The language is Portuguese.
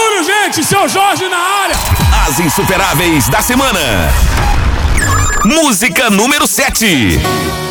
barulho, gente! Seu Jorge na área! As insuperáveis da semana. Música número 7.